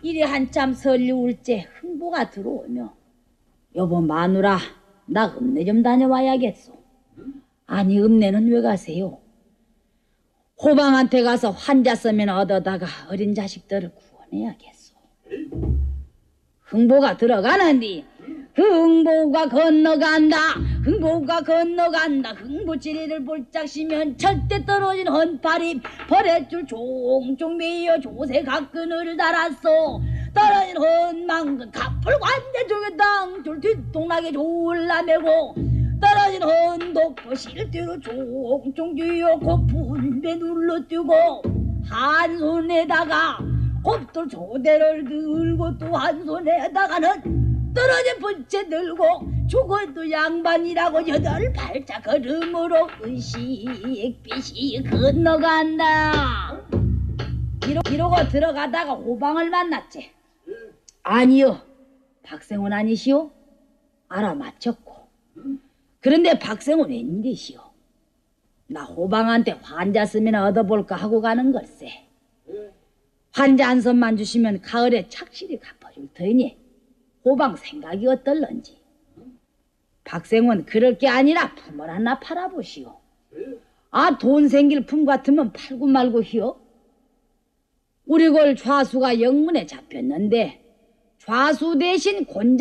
이리 한참 설리울째 흥보가 들어오며 여보 마누라 나 읍내 좀 다녀와야겠소. 아니 읍내는 왜 가세요? 호방한테 가서 환자 서면 얻어다가 어린 자식들을 구원해야겠소. 흥보가 들어가는디 흥보가 건너간다. 흥보가 건너간다. 흥보지리를 볼짝 시면 절대 떨어진 헌파리 버렛줄 종종 메어 조세 각근을 달았소. 떨어진 헌망근 갑풀 관대 쪽에 땅줄 뒷동락에 졸라매고 떨어진 헌독포 실뒤로 종종 뒤어 고픈 배 눌러뛰고 한 손에다가 곱돌 조대를 들고 또 한 손에다가는 떨어진 번째 들고 죽어도 양반이라고 여덟 발자 걸음으로 으식비식 건너간다. 이러고 들어가다가 호방을 만났지. 아니요 박생원 아니시오? 알아맞혔고. 그런데 박생원 웬일이시오? 나 호방한테 환자 쓰면 얻어볼까 하고 가는 걸세. 환자 한 손만 주시면 가을에 착실히 갚아줄 터이니 호방 생각이 어떨런지. 박생원 그럴 게 아니라 품을 하나 팔아보시오. 아 돈 생길 품 같으면 팔고 말고 히요. 우리 골 좌수가 영문에 잡혔는데 좌수 대신 곤자